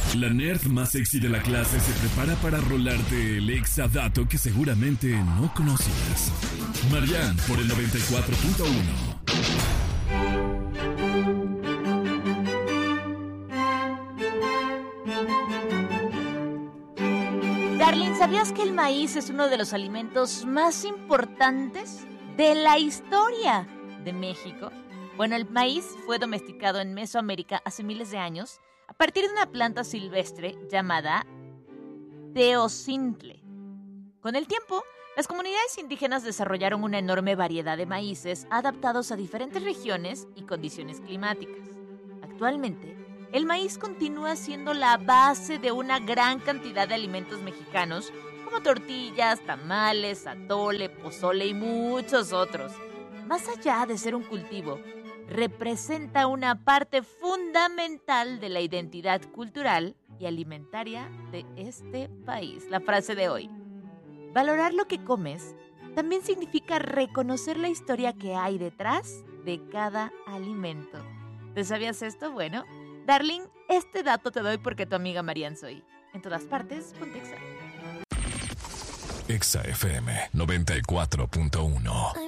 La nerd más sexy de la clase se prepara para rolarte el exadato que seguramente no conocías. Marianne por el 94.1. Darling, ¿sabías que el maíz es uno de los alimentos más importantes de la historia de México? Bueno, el maíz fue domesticado en Mesoamérica hace miles de años a partir de una planta silvestre llamada teocintle. Con el tiempo, las comunidades indígenas desarrollaron una enorme variedad de maíces adaptados a diferentes regiones y condiciones climáticas. Actualmente, el maíz continúa siendo la base de una gran cantidad de alimentos mexicanos, como tortillas, tamales, atole, pozole y muchos otros. Más allá de ser un cultivo, representa una parte fundamental de la identidad cultural y alimentaria de este país. La frase de hoy: valorar lo que comes también significa reconocer la historia que hay detrás de cada alimento. ¿Te sabías esto? Bueno, Darling, este dato te doy porque tu amiga Marianne soy. En todas partes, ponte Exa. Exa FM 94.1.